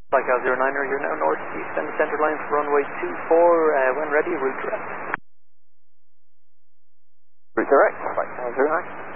Flycal 09er, you're now northeast and center line for runway 24, when ready, route direct. Route direct, Flycal 09.